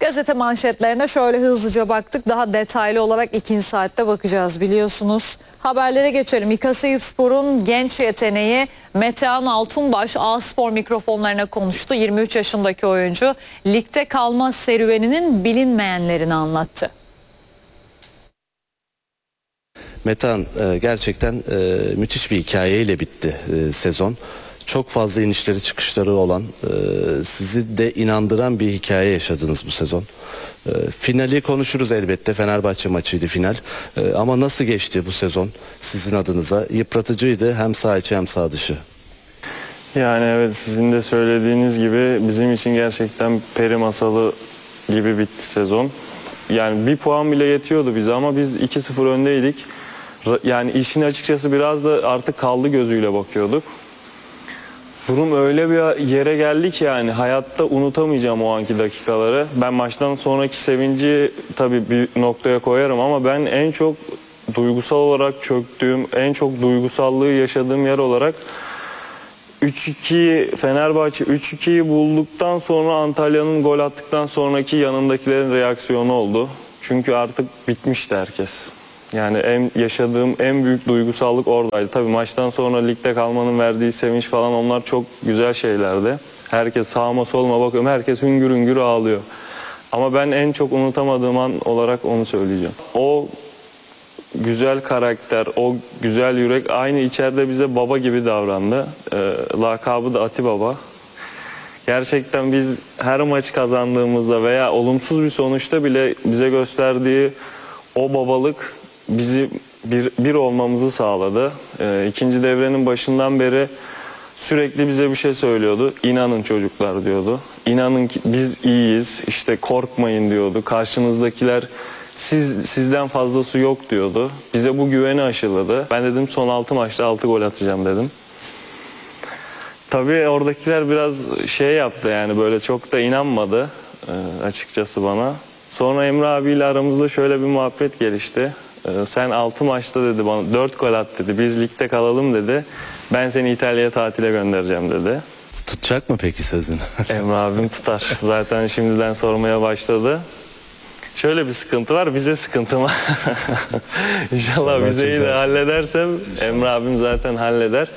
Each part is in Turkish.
Gazete manşetlerine şöyle hızlıca baktık. Daha detaylı olarak ikinci saatte bakacağız biliyorsunuz. Haberlere geçelim. İKA Eyüpspor'un genç yeteneği Metehan Altunbaş A-Spor mikrofonlarına konuştu. 23 yaşındaki oyuncu ligde kalma serüveninin bilinmeyenlerini anlattı. Metehan gerçekten müthiş bir hikayeyle bitti sezon. Çok fazla inişleri çıkışları olan, sizi de inandıran bir hikaye yaşadınız bu sezon. Finali konuşuruz elbette. Fenerbahçe maçıydı final. Ama nasıl geçti bu sezon sizin adınıza? Yıpratıcıydı hem saha içi hem saha dışı. Yani evet, sizin de söylediğiniz gibi bizim için gerçekten peri masalı gibi bitti sezon. Yani bir puan bile yetiyordu bize ama biz 2-0 öndeydik. Yani işin açıkçası biraz da artık kaldı gözüyle bakıyorduk. Durum öyle bir yere geldi ki yani hayatta unutamayacağım o anki dakikaları. Ben maçtan sonraki sevinci tabii bir noktaya koyarım ama ben en çok duygusal olarak çöktüğüm, en çok duygusallığı yaşadığım yer olarak 3-2 Fenerbahçe 3-2'yi bulduktan sonra Antalya'nın gol attıktan sonraki yanındakilerin reaksiyonu oldu. Çünkü artık bitmişti herkes. Yani yaşadığım en büyük duygusallık oradaydı. Tabii maçtan sonra ligde kalmanın verdiği sevinç falan, onlar çok güzel şeylerdi. Herkes sağıma soluma bakıyorum, herkes hüngür hüngür ağlıyor. Ama ben en çok unutamadığım an olarak onu söyleyeceğim. O güzel karakter, o güzel yürek aynı içeride bize baba gibi davrandı. Lakabı da Ati Baba. Gerçekten biz her maç kazandığımızda veya olumsuz bir sonuçta bile bize gösterdiği o babalık bizi bir olmamızı sağladı. İkinci devrenin başından beri sürekli bize bir şey söylüyordu. İnanın çocuklar diyordu. İnanın ki biz iyiyiz. İşte korkmayın diyordu. Karşınızdakiler sizden fazlası yok diyordu. Bize bu güveni aşıladı. Ben dedim son 6 maçta 6 gol atacağım dedim. Tabii oradakiler biraz şey yaptı, yani böyle çok da inanmadı açıkçası bana. Sonra Emre abiyle aramızda şöyle bir muhabbet gelişti. Sen 6 maçta dedi bana 4 gol at dedi. Biz ligde kalalım dedi. Ben seni İtalya'ya tatile göndereceğim dedi. Tutacak mı peki sözünü? Emre abim tutar. Zaten şimdiden sormaya başladı. Şöyle bir sıkıntı var, bize sıkıntı var. İnşallah vizeyi de halledersem Emre abim zaten halleder.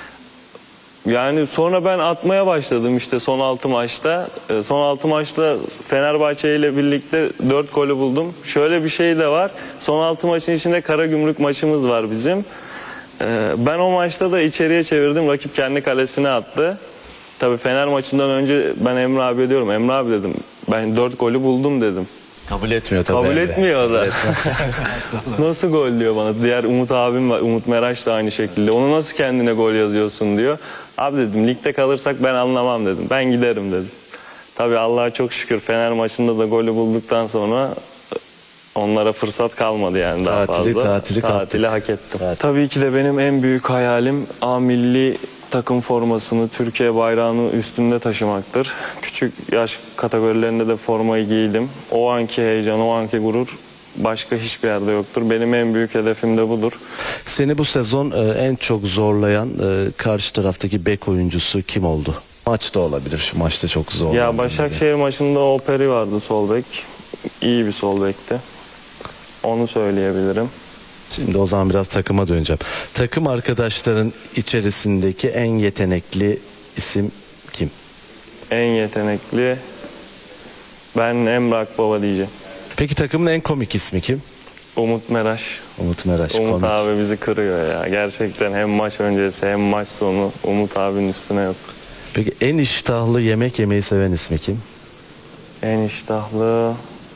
Yani sonra ben atmaya başladım işte son 6 maçta. Son 6 maçta Fenerbahçe ile birlikte 4 golü buldum. Şöyle bir şey de var. Son 6 maçın içinde Karagümrük maçımız var bizim. Ben o maçta da içeriye çevirdim. Rakip kendi kalesine attı. Tabii Fener maçından önce ben Emre abi diyorum. Emre abi dedim, ben 4 golü buldum dedim. Kabul etmiyor tabii. Kabul etmiyor da. Nasıl gol diyor bana. Diğer Umut abim var. Umut Meraş da aynı şekilde. Onu nasıl kendine gol yazıyorsun diyor. Abi dedim, ligde kalırsak ben anlamam dedim. Ben giderim dedim. Tabii Allah'a çok şükür Fener maçında da golü bulduktan sonra onlara fırsat kalmadı yani daha fazla. Tatili hak ettim. Tabii ki de benim en büyük hayalim A milli takım formasını, Türkiye bayrağını üstünde taşımaktır. Küçük yaş kategorilerinde de formayı giydim. O anki heyecan, o anki gurur başka hiçbir yerde yoktur. Benim en büyük hedefim de budur. Seni bu sezon en çok zorlayan karşı taraftaki bek oyuncusu kim oldu? Maçta olabilir. Şu maçta çok zorlandı. Ya Başakşehir maçında Operi vardı, sol bek. İyi bir sol bekti. Onu söyleyebilirim. Şimdi o zaman biraz takıma döneceğim. Takım arkadaşların içerisindeki en yetenekli isim kim? En yetenekli ben Emre Akbaba diyeceğim. Peki takımın en komik ismi kim? Umut Meraş. Umut Meraş. Umut komik. abi bizi kırıyor ya. Gerçekten hem maç öncesi hem maç sonu Umut abinin üstüne yok. Peki en iştahlı yemek yemeyi seven ismi kim? En iştahlı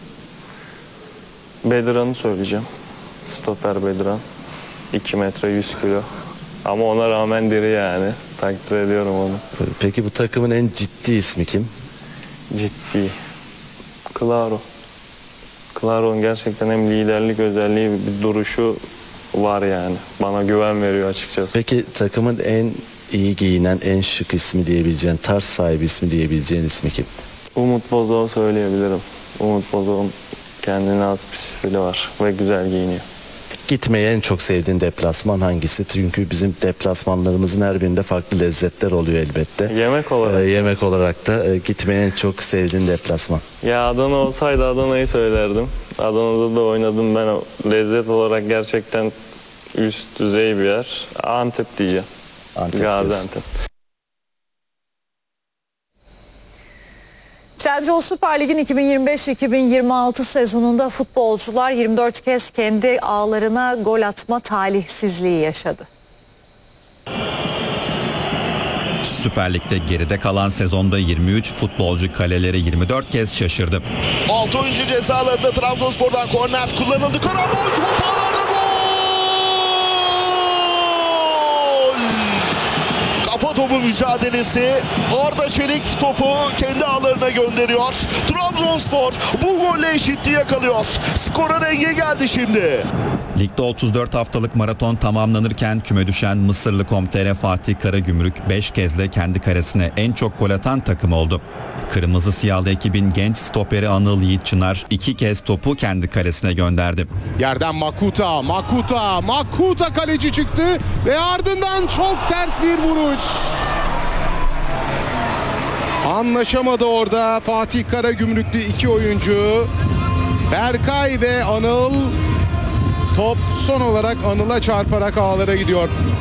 Bedirhan'ı söyleyeceğim. Stoper Bedirhan. 2 metre 100 kilo. Ama ona rağmen diri yani. Takdir ediyorum onu. Peki bu takımın en ciddi ismi kim? Ciddi. Claro. Claro'nun gerçekten hem liderlik özelliği, bir duruşu var yani. Bana güven veriyor açıkçası. Peki takımın en iyi giyinen, en şık ismi diyebileceğin, tarz sahibi ismi diyebileceğin ismi kim? Umut Bozok'u söyleyebilirim. Umut Bozok'un kendine az bir stili var ve güzel giyiniyor. Gitmeyi en çok sevdiğin deplasman hangisi? Çünkü bizim deplasmanlarımızın her birinde farklı lezzetler oluyor elbette. Yemek olarak. Yemek olarak da gitmeyi en çok sevdiğin deplasman. Ya Adana olsaydı Adana'yı söylerdim. Adana'da da oynadım ben. Lezzet olarak gerçekten üst düzey bir yer. Antep diyeceğim. Antep Gaziantep. Trendyol Süper Lig'in 2025-2026 sezonunda futbolcular 24 kez kendi ağlarına gol atma talihsizliği yaşadı. Süper Lig'de geride kalan sezonda 23 futbolcu kaleleri 24 kez şaşırdı. 6 oyuncu cezalarında Trabzonspor'dan korner kullanıldı. Karabol top ağlarda gol! Kafa topu mücadelesi. Arda Çelik topu kendi ağlarına gönderiyor. Trabzonspor bu golle eşitliği yakalıyor. Skora denge geldi şimdi. Ligde 34 haftalık maraton tamamlanırken küme düşen Mısırlı Komtere Fatih Karagümrük 5 kez de kendi karesine en çok gol atan takım oldu. Kırmızı siyahlı ekibin genç stoperi Anıl Yiğit Çınar 2 kez topu kendi kalesine gönderdi. Yerden Makuta kaleci çıktı ve ardından çok ters bir vuruş. Anlaşamadı orada Fatih Karagümrüklü iki oyuncu. Berkay ve Anıl. Top son olarak Anıl'a çarparak ağlara gidiyor.